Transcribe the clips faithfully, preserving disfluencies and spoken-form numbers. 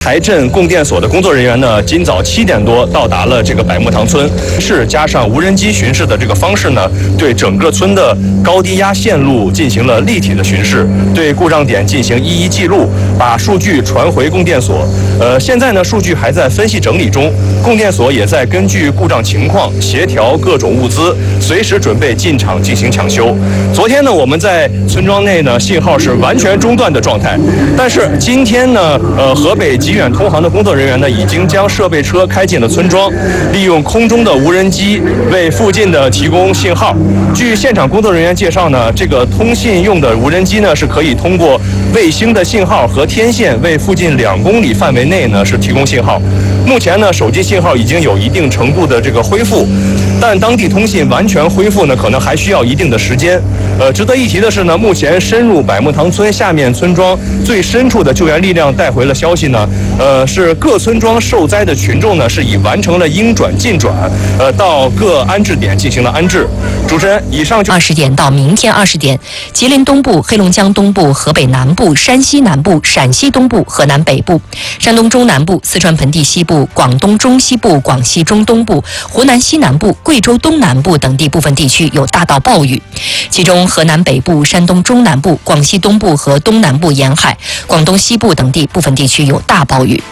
台镇供电所的工作人员呢，今早七点多到达了这个百木塘村，是加上无人机巡视的这个方式呢，对整个村的高低压线路进行了立体的巡视，对故障点进行一一记录，把数据传回供电所。呃，现在呢，数据还在分析整理中，供电所也在根据故障情况协调各种物资，随时准备进场进行抢修。昨天呢，我们在村庄内呢，信号是完全中断的状态，但是今天呢，呃，河北极远通航的工作人员呢，已经将设备车开进了村庄，利用空中的无人机为附近的提供信号。据现场工作人员介绍呢，这个通信用的无人机呢，是可以通过卫星的信号和天线为附近两公里范围内呢是提供信号。目前呢，手机信号已经有一定程度的这个恢复，但当地通信完全恢复呢，可能还需要一定的时间。呃，值得一提的是呢，目前深入百木塘村下面村庄最深处的救援力量带回了消息呢，呃，是各村庄受灾的群众呢是已完成了应转尽转，呃，到各安置点进行了安置。主持人，以上就二十点到明天二十点，吉林东部、黑龙江东部、河北南部、山西南部、陕西东部、河南北部、山东中南部、四川盆地西部、广东中西部、广西中东部、湖南西南部、贵州东南部等地部分地区有大到暴雨，其中河南北部、山东中南部、广西东部和东南部沿海、广东西部等地部分地区有大暴雨。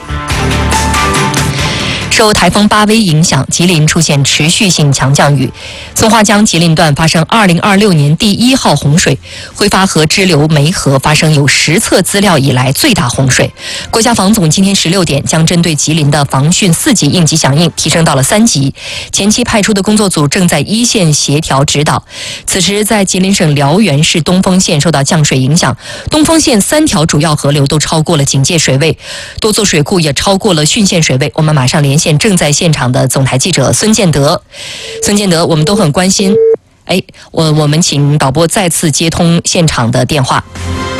受台风巴威影响，吉林出现持续性强降雨，松花江吉林段发生二零二六年第一号洪水，挥发河支流梅河发生有实测资料以来最大洪水。国家防总今天十六点将针对吉林的防汛四级应急响应提升到了三级，前期派出的工作组正在一线协调指导。此时，在吉林省辽源市东丰县受到降水影响，东丰县三条主要河流都超过了警戒水位，多座水库也超过了汛县水位。我们马上连线正在现场的总台记者孙建德。孙建德，我们都很关心，哎，我我们请导播再次接通现场的电话。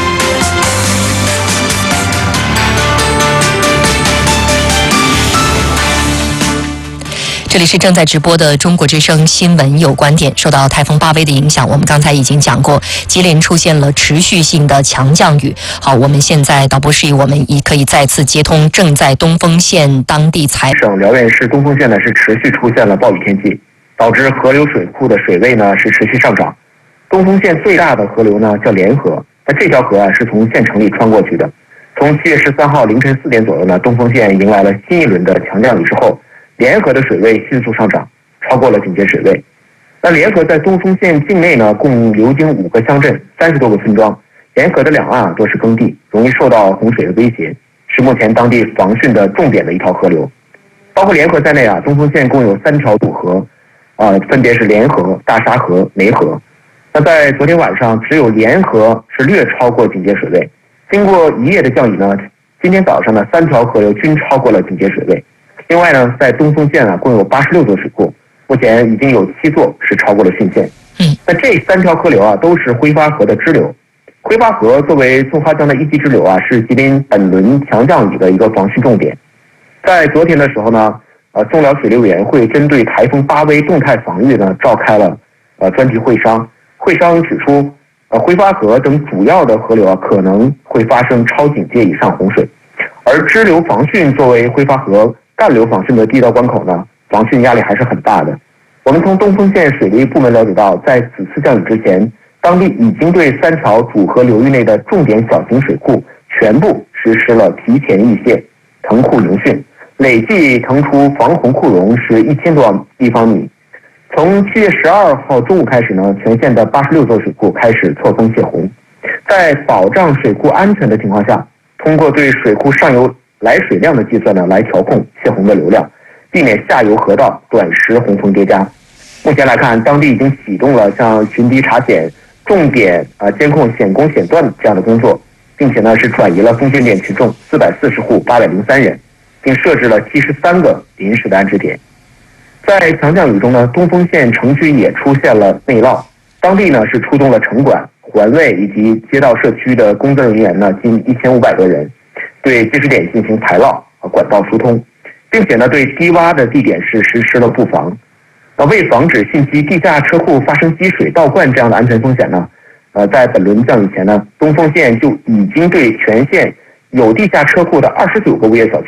这里是正在直播的中国之声新闻有观点。受到台风巴威的影响，我们刚才已经讲过，吉林出现了持续性的强降雨。好，我们现在导播示意我们已可以再次接通正在东丰县当地采省辽源市东丰县呢是持续出现了暴雨天气，导致河流水库的水位呢是持续上涨。东丰县最大的河流呢叫连河，那这条河啊是从县城里穿过去的。从七月十三号凌晨四点左右呢，东丰县迎来了新一轮的强降雨之后，连河的水位迅速上涨，超过了警戒水位。那连河在东丰县境内呢，共流经五个乡镇、三十多个村庄。连河的两岸啊多是耕地，容易受到洪水的威胁，是目前当地防汛的重点的一条河流。包括连河在内啊，东丰县共有三条主河，啊、呃，分别是连河、大沙河、梅河。那在昨天晚上，只有连河是略超过警戒水位。经过一夜的降雨呢，今天早上呢，三条河流均超过了警戒水位。另外呢，在东丰县啊，共有八十六座水库，目前已经有七座是超过了汛线。 嗯， 那这三条河流啊，都是挥发河的支流。挥发河作为松花江的一级支流啊，是吉林本轮强降雨的一个防汛重点。在昨天的时候呢，呃，中辽水利委员会针对台风巴威动态防御呢，召开了呃专题会商。会商指出，呃，挥发河等主要的河流啊，可能会发生超警戒以上洪水，而支流防汛作为挥发河干流防汛的第一道关口呢，防汛压力还是很大的。我们从东丰县水利部门了解到，在此次降雨之前，当地已经对三条主河流域内的重点小型水库全部实施了提前预泄、腾库迎汛，累计腾出防洪库容是一千多立方米。从七月十二号中午开始呢，全县的八十六座水库开始错峰泄洪，在保障水库安全的情况下，通过对水库上游来水量的计算呢，来调控泄洪的流量，避免下游河道短时洪峰叠加。目前来看，当地已经启动了像巡堤查险、重点啊监控险工险段这样的工作，并且呢是转移了风险点群众四百四十户八百零三人，并设置了七十三个临时的安置点。在强降雨中呢，东丰县城区也出现了内涝，当地呢是出动了城管、环卫以及街道社区的工作人员呢近一千五百多人，对积水点进行排涝和管道疏通，并且呢对低洼的地点是实施了布防。那为防止汛期地下车库发生积水倒灌这样的安全风险呢，呃，在本轮降雨前呢，东丰县就已经对全县有地下车库的二十九个物业小区